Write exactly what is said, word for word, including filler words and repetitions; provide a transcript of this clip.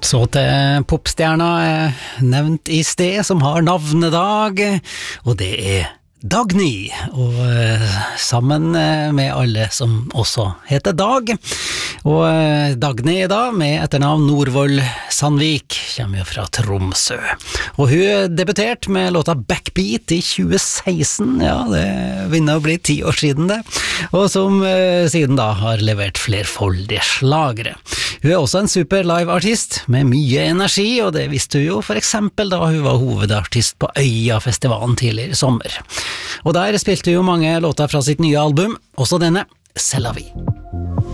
Så til popstjerna jeg nevnt i sted, som har navnedag, og det er Dagny, og eh, sammen eh, med alle som også heter Dag. Og eh, Dagny da, med etternavn Norvoll Sandvik, kommer jo fra Tromsø. Og hun debuterte med låta Backbeat i tjue seksten, ja, det vinner å bli ti år siden det, og som eh, siden da har levert flerfoldige slagere. Hun er også en super live-artist med mye energi, og det visste hun jo for eksempel da hun var hovedartist på Øya-festivalen tidligere i sommer. Og der spilte hun jo mange låter fra sitt nye album, også denne, C'est la vie.